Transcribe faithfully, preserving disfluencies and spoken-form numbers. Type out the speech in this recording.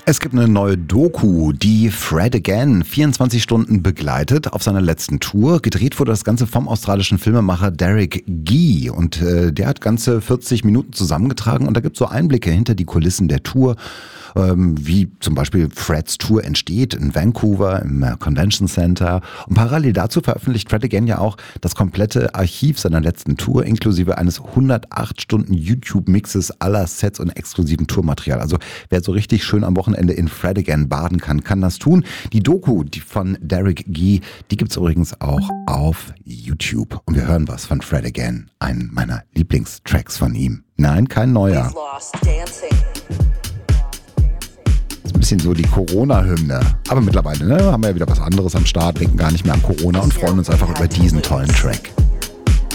Es gibt eine neue Doku, die Fred Again vierundzwanzig Stunden begleitet auf seiner letzten Tour. Gedreht wurde das Ganze vom australischen Filmemacher Derek Gee und äh, der hat ganze vierzig Minuten zusammengetragen und da gibt es so Einblicke hinter die Kulissen der Tour, ähm, wie zum Beispiel Freds Tour entsteht in Vancouver im äh, Convention Center. Und parallel dazu veröffentlicht Fred Again ja auch das komplette Archiv seiner letzten Tour, inklusive eines hundertacht Stunden YouTube-Mixes aller Sets und exklusiven Tourmaterial. Also wer so richtig schön am Wochenende in Fred Again baden kann, kann das tun. Die Doku die von Derek Gee, die gibt's übrigens auch auf YouTube. Und wir hören was von Fred Again, einen meiner Lieblingstracks von ihm. Nein, kein neuer. Ist ein bisschen so die Corona-Hymne. Aber mittlerweile ne, haben wir ja wieder was anderes am Start, denken gar nicht mehr an Corona und freuen uns einfach über diesen tollen Track.